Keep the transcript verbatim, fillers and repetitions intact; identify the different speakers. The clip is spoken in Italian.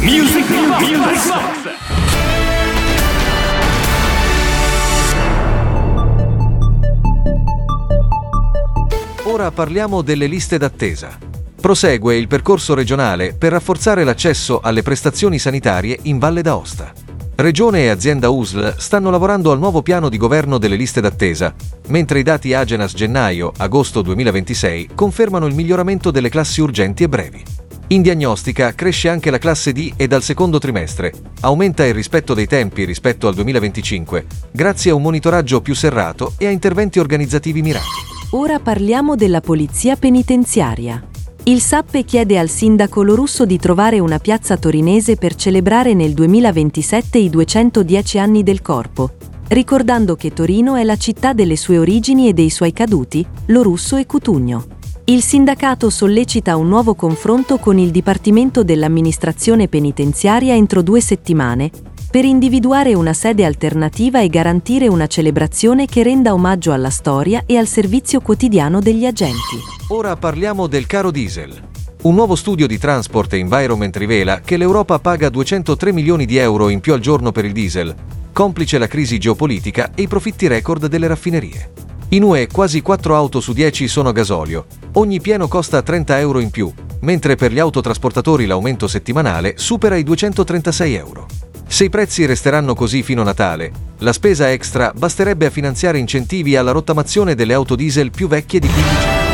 Speaker 1: Music Box.
Speaker 2: Ora parliamo delle liste d'attesa. Prosegue il percorso regionale per rafforzare l'accesso alle prestazioni sanitarie in Valle d'Aosta. Regione e azienda U S L stanno lavorando al nuovo piano di governo delle liste d'attesa, mentre i dati Agenas gennaio-agosto duemilaventisei confermano il miglioramento delle classi urgenti e brevi. In diagnostica cresce anche la classe D e dal secondo trimestre aumenta il rispetto dei tempi rispetto al duemilaventicinque, grazie a un monitoraggio più serrato e a interventi organizzativi mirati.
Speaker 3: Ora parliamo della polizia penitenziaria. Il Sappe chiede al sindaco Lorusso di trovare una piazza torinese per celebrare nel duemilaventisette i duecentodieci anni del Corpo, ricordando che Torino è la città delle sue origini e dei suoi caduti, Lorusso e Cutugno. Il sindacato sollecita un nuovo confronto con il Dipartimento dell'Amministrazione Penitenziaria entro due settimane, per individuare una sede alternativa e garantire una celebrazione che renda omaggio alla storia e al servizio quotidiano degli agenti.
Speaker 2: Ora parliamo del caro diesel. Un nuovo studio di Transport Environment rivela che l'Europa paga duecentotré milioni di euro in più al giorno per il diesel, complice la crisi geopolitica e i profitti record delle raffinerie. In U E quasi quattro auto su dieci sono a gasolio, ogni pieno costa trenta euro in più, mentre per gli autotrasportatori l'aumento settimanale supera i duecentotrentasei euro. Se i prezzi resteranno così fino a Natale, la spesa extra basterebbe a finanziare incentivi alla rottamazione delle auto diesel più vecchie di quindici anni.